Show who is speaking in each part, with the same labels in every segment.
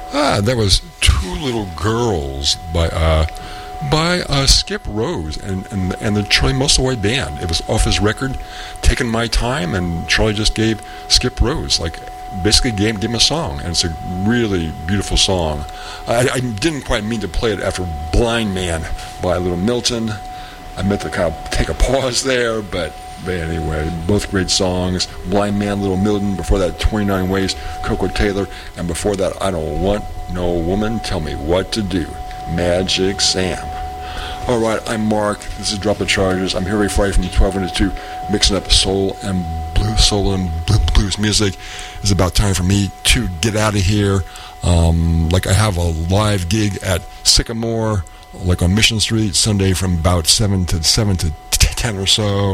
Speaker 1: That was Two Little Girls by Skip Rose and the Charlie Musselwhite Band. It was off his record, Taking My Time, and Charlie just gave Skip Rose, basically gave him a song, and it's a really beautiful song. I didn't quite mean to play it after Blind Man by Little Milton. I meant to kind of take a pause there, but anyway, both great songs. Blind Man, Little Milton. Before that, 29 Ways, Coco Taylor. And before that, I Don't Want No Woman, Tell Me What to Do, Magic Sam. Alright, I'm Mark. This is Drop the Charges. I'm here every Friday from 12 to 2, mixing up soul and blues music. It's about time for me to get out of here. I have a live gig at Sycamore, on Mission Street, Sunday from about 7 to 10 or so.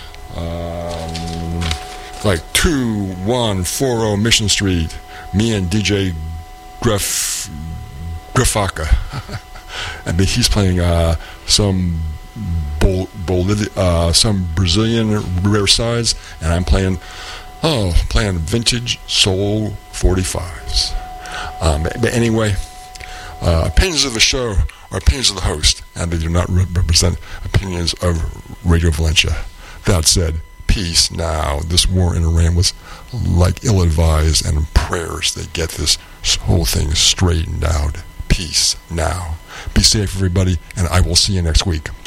Speaker 1: 2140 Mission Street. Me and DJ Grafaka. And he's playing some Brazilian rare sides, and I'm playing vintage soul 45s. But anyway, opinions of the show are opinions of the host, and they do not represent opinions of Radio Valencia. That said, peace now. This war in Iran was ill-advised, and prayers they get this whole thing straightened out. Peace now. Be safe, everybody, and I will see you next week.